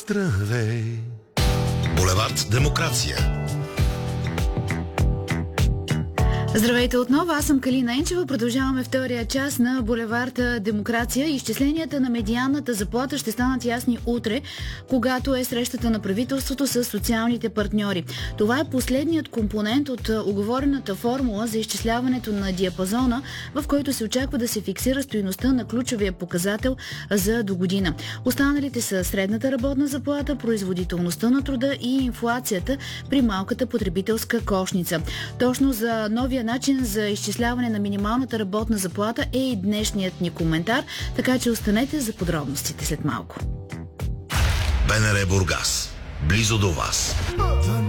Здравей! Булевард Демокрация. Здравейте отново, аз съм Калина Енчева. Продължаваме втория час на Булеварда Демокрация. Изчисленията на медианната заплата ще станат ясни утре, когато е срещата на правителството с социалните партньори. Това е последният компонент от уговорената формула за изчисляването на диапазона, в който се очаква да се фиксира стойността на ключовия показател за до година. Останалите са средната работна заплата, производителността на труда и инфлацията при малката потребителска кошница. Точно за новия начин за изчисляване на минималната работна заплата е и днешният ни коментар, така че останете за подробностите след малко. БНР Бургас. Близо до вас.